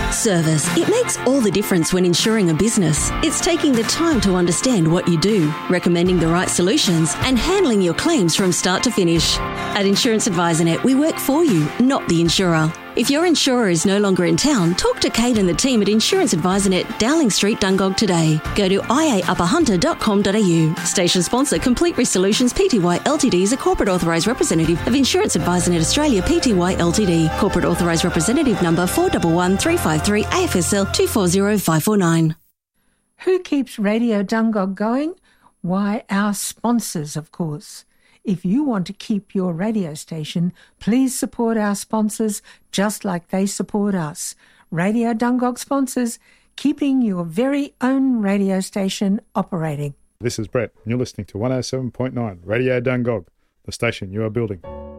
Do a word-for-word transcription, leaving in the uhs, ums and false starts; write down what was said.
Service. It makes all the difference when insuring a business. It's taking the time to understand what you do, recommending the right solutions, and handling your claims from start to finish. At Insurance Advisor Net, we work for you, not the insurer. If your insurer is no longer in town, talk to Kate and the team at Insurance Advisor Net, Dowling Street, Dungog today. Go to i a upper hunter dot com dot a u. Station sponsor, Complete Risk Solutions Pty Ltd is a corporate authorised representative of Insurance Advisor Net Australia Pty Ltd. Corporate authorised representative number four one one three five three A F S L two four zero five four nine. Who keeps Radio Dungog going? Why, our sponsors, of course. If you want to keep your radio station, please support our sponsors just like they support us. Radio Dungog sponsors, keeping your very own radio station operating. This is Brett, and you're listening to one oh seven point nine Radio Dungog, the station you are building.